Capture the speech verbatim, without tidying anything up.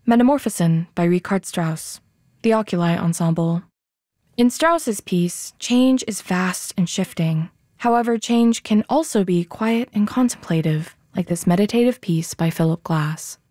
Metamorphosen by Richard Strauss, The Oculi Ensemble. In Strauss's piece, change is vast and shifting. However, change can also be quiet and contemplative, like this meditative piece by Philip Glass.